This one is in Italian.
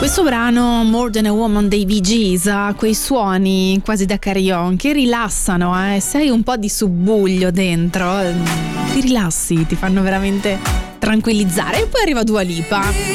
Questo brano More Than a Woman dei Bee Gees ha quei suoni quasi da carillon che rilassano, sei un po' di subbuglio dentro, ti rilassi, ti fanno veramente tranquillizzare. E poi arriva Dua Lipa.